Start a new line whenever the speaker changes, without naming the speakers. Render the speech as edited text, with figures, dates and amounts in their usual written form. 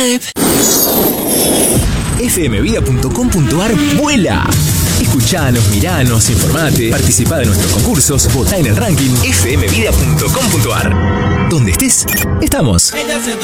vibe.
fmvida.com.ar vuela. Escuchanos, miranos, informate, participá de nuestros concursos, votá en el ranking fmvida.com.ar. Donde estés, estamos.
Ella se